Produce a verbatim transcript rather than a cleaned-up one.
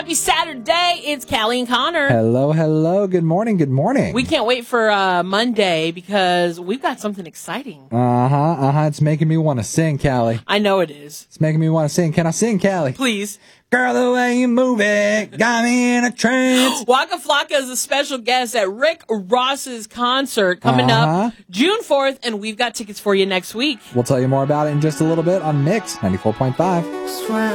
Happy Saturday. It's Callie and Connor. Hello, hello. Good morning, good morning. We can't wait for uh, Monday because we've got something exciting. Uh-huh, uh-huh. It's making me want to sing, Callie. I know it is. It's making me want to sing. Can I sing, Callie? Please. Girl, the way you move it got me in a trance. Waka Flocka is a special guest at Rick Ross's concert coming Uh-huh. up June fourth, and we've got tickets for you next week. We'll tell you more about it in just a little bit on Mix ninety-four point five.